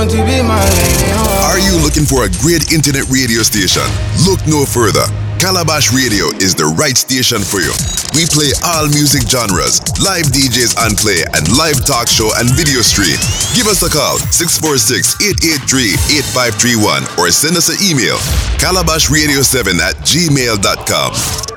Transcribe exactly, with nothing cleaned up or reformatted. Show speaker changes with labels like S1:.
S1: Are you looking for a great internet radio station? Look no further. Calabash Radio is the right station for you. We play all music genres, live D Js on play, and live talk show and video stream. Give us a call, six four six, eight eight three, eight five three one, or send us an email, calabash radio seven at gmail dot com.